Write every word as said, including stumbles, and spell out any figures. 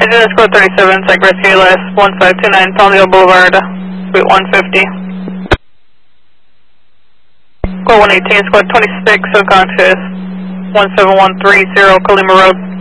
Engine is code thirty-seven, Psych Rescue A L S one five two nine, Palmdale Boulevard, Suite one fifty. Code one eighteen, Squad twenty-six, subconscious, one seven one three zero, Kalima Road.